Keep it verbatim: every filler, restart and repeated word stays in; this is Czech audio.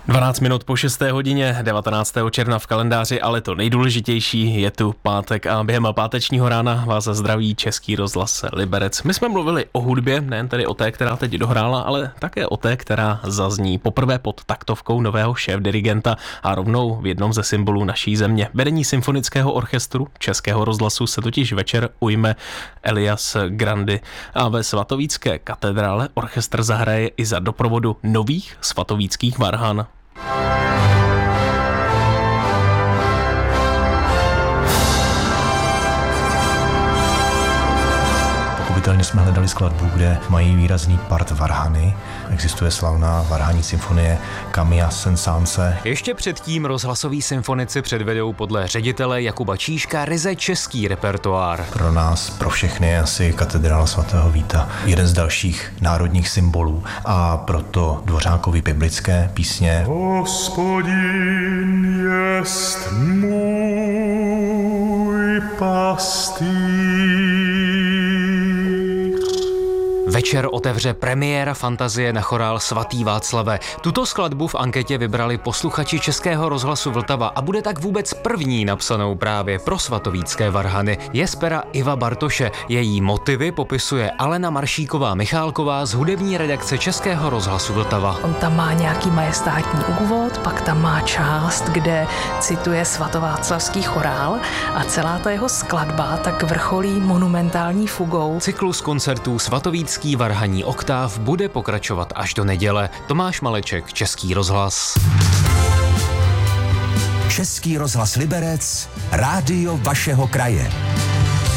dvanáct minut po šesté hodině, devatenáctého června v kalendáři, ale to nejdůležitější je tu pátek a během pátečního rána vás zdraví Český rozhlas Liberec. My jsme mluvili o hudbě, nejen tedy o té, která teď dohrála, ale také o té, která zazní poprvé pod taktovkou nového šéfdirigenta a rovnou v jednom ze symbolů naší země. Vedení symfonického orchestru Českého rozhlasu se totiž večer ujme Elias Grandy a ve svatovícké katedrále orchestr zahraje i za doprovodu nových svatovíckých varhan. Pochopitelně jsme hledali skladbu, kde mají výrazný part varhany. Existuje slavná varhanní symfonie Camilla Saint-Saënse. Ještě předtím rozhlasoví symfonici předvedou podle ředitele Jakuba Čížka ryze český repertoár. Pro nás, pro všechny je asi katedrála svatého Víta jeden z dalších národních symbolů a proto Dvořákovy biblické písně. Hospodin jest můj pastýř. Večer otevře premiéra fantazie na chorál Svatý Václave. Tuto skladbu v anketě vybrali posluchači Českého rozhlasu Vltava a bude tak vůbec první napsanou právě pro svatovícké varhany. Je z pera Iva Bartoše. Její motivy popisuje Alena Maršíková Michálková z hudební redakce Českého rozhlasu Vltava. On tam má nějaký majestátní úvod, pak tam má část, kde cituje svatováclavský chorál a celá ta jeho skladba tak vrcholí monumentální fugou. Cyklus koncertů svatovícký varhaní oktáv bude pokračovat až do neděle. Tomáš Maleček, Český rozhlas. Český rozhlas Liberec, rádio vašeho kraje.